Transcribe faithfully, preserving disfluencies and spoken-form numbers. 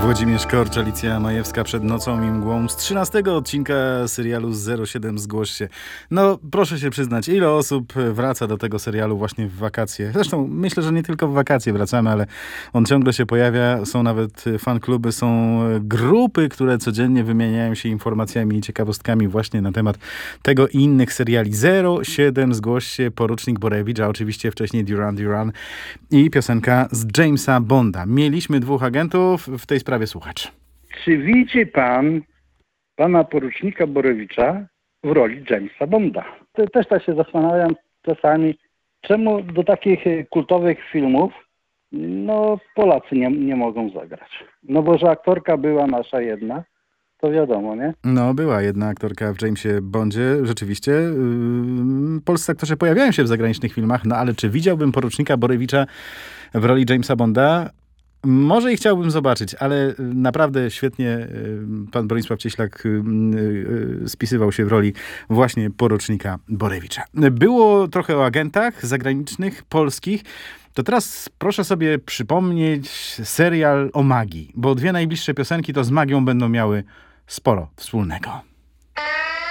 Włodzimierz Korcz, Alicja Majewska przed nocą i mgłą z trzynastego odcinka serialu zero siedem Zgłoś się. No, proszę się przyznać, ile osób wraca do tego serialu właśnie w wakacje. Zresztą myślę, że nie tylko w wakacje wracamy, ale on ciągle się pojawia. Są nawet fankluby, są grupy, które codziennie wymieniają się informacjami i ciekawostkami właśnie na temat tego i innych seriali. zero siedem Zgłoś się, Porucznik Borewicz, a oczywiście wcześniej Duran Duran i piosenka z Jamesa Bonda. Mieliśmy dwóch agentów, w tej sprawie słuchacz. Czy widzi pan pana porucznika Borewicza w roli Jamesa Bonda? To też tak się zastanawiam czasami, czemu do takich kultowych filmów no Polacy nie, nie mogą zagrać. No bo że aktorka była nasza jedna, to wiadomo, nie? No, była jedna aktorka w Jamesie Bondzie, rzeczywiście. Yy, polscy aktorzy pojawiają się w zagranicznych filmach, no ale czy widziałbym porucznika Borewicza w roli Jamesa Bonda? Może i chciałbym zobaczyć, ale naprawdę świetnie pan Bronisław Cieślak spisywał się w roli właśnie porucznika Borewicza. Było trochę o agentach zagranicznych, polskich. To teraz proszę sobie przypomnieć serial o magii, bo dwie najbliższe piosenki to z magią będą miały sporo wspólnego.